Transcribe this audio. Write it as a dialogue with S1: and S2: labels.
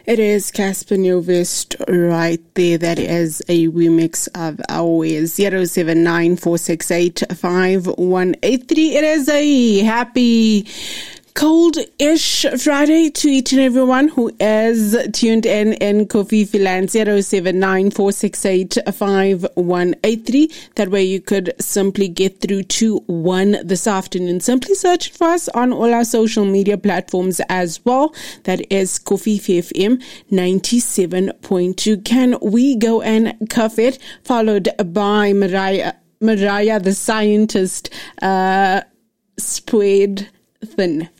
S1: It is Casper Nyovest right there. That is a remix of ours. 079-468-5183. It is a happy cold-ish Friday to each and everyone who is tuned in Kofifi Land. 079-468-5183. That way you could simply get through to one this afternoon. Simply search for us on all our social media platforms as well. That is Kofifi FM 97.2. Can we go and cuff it? Followed by Mariah the scientist, spread thin.